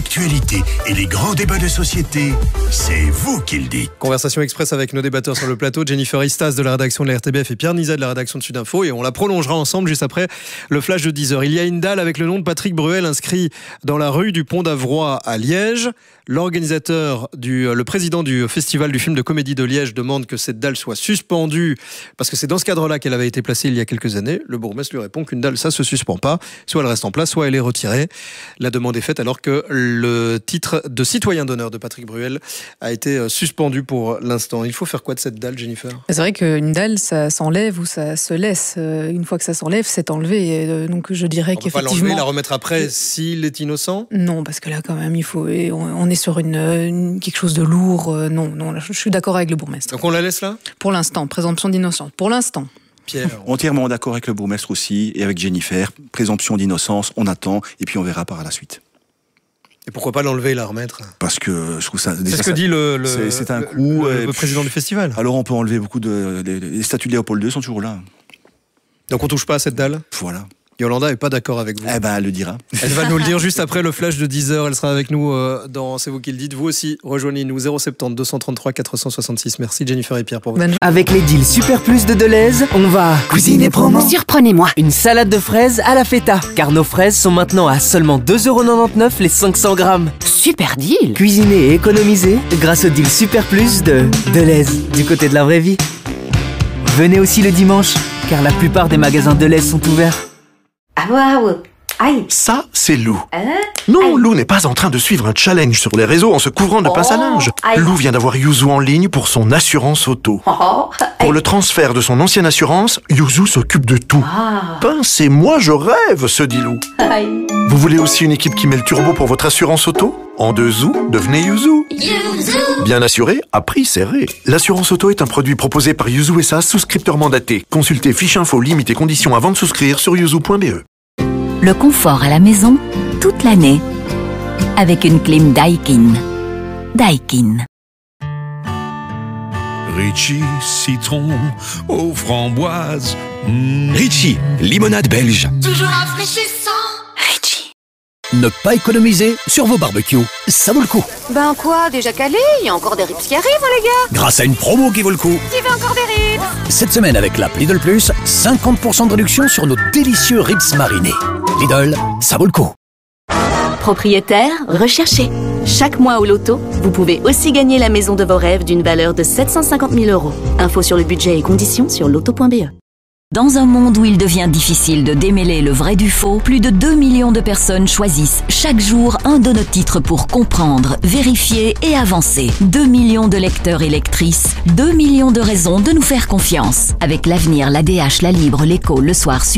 l'actualité et les grands débats de société, c'est vous qui le dites. Conversation express avec nos débatteurs sur le plateau, Jennifer Istas de la rédaction de la RTBF et Pierre Nizet de la rédaction de Sud Info, et on la prolongera ensemble juste après le flash de 10h. Il y a une dalle avec le nom de Patrick Bruel inscrit dans la rue du Pont d'Avroy à Liège. L'organisateur, le président du festival du film de comédie de Liège demande que cette dalle soit suspendue parce que c'est dans ce cadre-là qu'elle avait été placée il y a quelques années. Le bourgmestre lui répond qu'une dalle, ça se suspend pas. Soit elle reste en place, soit elle est retirée. La demande est faite alors que le titre de citoyen d'honneur de Patrick Bruel a été suspendu pour l'instant. Il faut faire quoi de cette dalle, Jennifer ? C'est vrai qu'une dalle, ça s'enlève ou ça se laisse. Une fois que ça s'enlève, c'est enlevé. Donc je dirais qu'effectivement... On ne peut pas l'enlever, la remettre après s'il est innocent ? Non, parce que là quand même, on est sur quelque chose de lourd. Non, je suis d'accord avec le bourgmestre. Donc on la laisse là ? Pour l'instant, présomption d'innocence. Pour l'instant. Pierre. Entièrement d'accord avec le bourgmestre aussi et avec Jennifer. Présomption d'innocence, on attend et puis on verra par la suite. Et pourquoi pas l'enlever et la remettre ? Parce que je trouve ça... C'est ce que dit c'est un coup, le président du festival. Alors on peut enlever beaucoup les statues de Léopold II sont toujours là. Donc on touche pas à cette dalle ? Voilà. Yolanda n'est pas d'accord avec vous. Eh ben, elle le dira. Elle va nous le dire juste après le flash de 10h. Elle sera avec nous dans C'est vous qui le dites. Vous aussi, rejoignez-nous 070 233 466. Merci Jennifer et Pierre pour votre... Avec les deals Super Plus de Deleuze, on va cuisiner promo. Surprenez-moi. Une salade de fraises à la feta. Car nos fraises sont maintenant à seulement 2,99€ les 500 grammes. Super deal. Cuisiner et économiser grâce au deal Super Plus de Deleuze. Du côté de la vraie vie. Venez aussi le dimanche, car la plupart des magasins Deleuze sont ouverts. Ah waouh. Aïe. Ça, c'est Lou. Non, Lou n'est pas en train de suivre un challenge sur les réseaux en se couvrant de pince à linge. Aïe. Lou vient d'avoir Yuzu en ligne pour son assurance auto. Pour le transfert de son ancienne assurance, Yuzu s'occupe de tout. Pince et moi, je rêve, se dit Lou. Aïe. Vous voulez aussi une équipe qui met le turbo pour votre assurance auto ? En 2 zou, devenez Yuzu. Bien assuré, à prix serré. L'assurance auto est un produit proposé par Yuzu SA, souscripteur mandaté. Consultez fiche info, limites et conditions avant de souscrire sur yuzu.be. Le confort à la maison, toute l'année. Avec une clim Daikin. Daikin. Ritchie, citron aux framboises. Ritchie, limonade belge. Toujours rafraîchissant. Ritchie. Ne pas économiser sur vos barbecues, ça vaut le coup. Ben quoi, déjà calé? Il y a encore des ribs qui arrivent, les gars. Grâce à une promo qui vaut le coup. Qui veut encore des ribs? Cette semaine avec l'app Lidl Plus, 50% de réduction sur nos délicieux ribs marinés. Lidl, ça vaut le coup. Propriétaire, recherché. Chaque mois au loto, vous pouvez aussi gagner la maison de vos rêves d'une valeur de 750 000 €. Info sur le budget et conditions sur loto.be. Dans un monde où il devient difficile de démêler le vrai du faux, plus de 2 millions de personnes choisissent chaque jour un de nos titres pour comprendre, vérifier et avancer. 2 millions de lecteurs et lectrices, 2 millions de raisons de nous faire confiance. Avec l'Avenir, l'ADH, la Libre, l'Écho, le Soir,